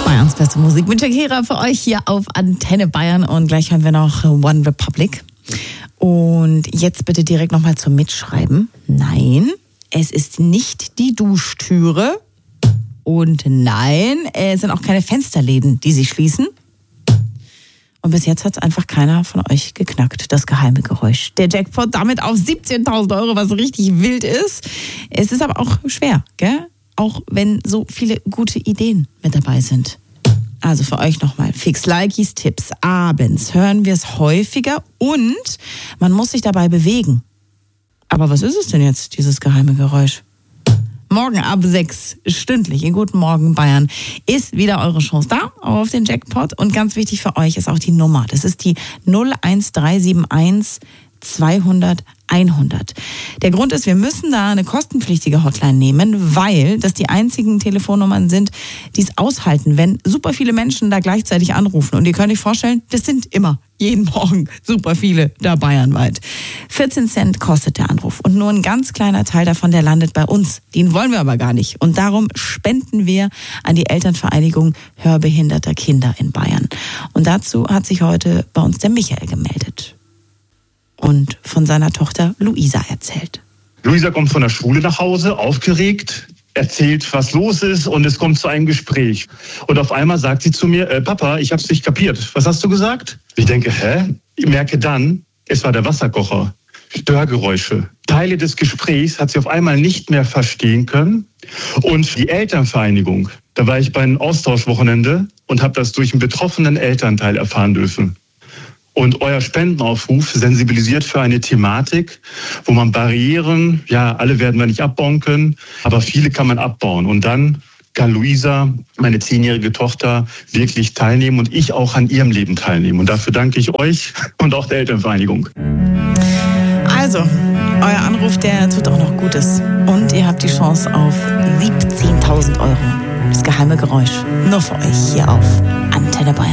Bayerns beste Musik mit Shakira für euch hier auf Antenne Bayern und gleich hören wir noch One Republic. Und jetzt bitte direkt nochmal zum Mitschreiben. Nein, es ist nicht die Duschtüre und nein, es sind auch keine Fensterläden, die sich schließen. Und bis jetzt hat es einfach keiner von euch geknackt, das geheime Geräusch. Der Jackpot damit auf 17.000 Euro, was richtig wild ist. Es ist aber auch schwer, gell? Auch wenn so viele gute Ideen mit dabei sind. Also für euch nochmal, Fix-Likis Tipps. Abends hören wir es häufiger und man muss sich dabei bewegen. Aber was ist es denn jetzt, dieses geheime Geräusch? Morgen ab 6 stündlich in Guten Morgen Bayern ist wieder eure Chance da auf den Jackpot. Und ganz wichtig für euch ist auch die Nummer. Das ist die 01371 200 100. Der Grund ist, wir müssen da eine kostenpflichtige Hotline nehmen, weil das die einzigen Telefonnummern sind, die es aushalten, wenn super viele Menschen da gleichzeitig anrufen. Und ihr könnt euch vorstellen, das sind immer jeden Morgen super viele da bayernweit. 14 Cent kostet der Anruf und nur ein ganz kleiner Teil davon, der landet bei uns. Den wollen wir aber gar nicht. Und darum spenden wir an die Elternvereinigung hörbehinderter Kinder in Bayern. Und dazu hat sich heute bei uns der Michael gemeldet und von seiner Tochter Luisa erzählt. Luisa kommt von der Schule nach Hause, aufgeregt, erzählt, was los ist und es kommt zu einem Gespräch. Und auf einmal sagt sie zu mir, Papa, ich hab's nicht kapiert. Was hast du gesagt? Ich denke, Ich merke dann, es war der Wasserkocher. Störgeräusche. Teile des Gesprächs hat sie auf einmal nicht mehr verstehen können. Und die Elternvereinigung, da war ich bei einem Austauschwochenende und habe das durch einen betroffenen Elternteil erfahren dürfen. Und euer Spendenaufruf sensibilisiert für eine Thematik, wo man Barrieren, alle werden wir nicht abbauen können, aber viele kann man abbauen. Und dann kann Luisa, meine 10-jährige Tochter, wirklich teilnehmen und ich auch an ihrem Leben teilnehmen. Und dafür danke ich euch und auch der Elternvereinigung. Also, euer Anruf, der tut auch noch Gutes. Und ihr habt die Chance auf 17.000 Euro. Das geheime Geräusch. Nur für euch hier auf Antenne Bayern.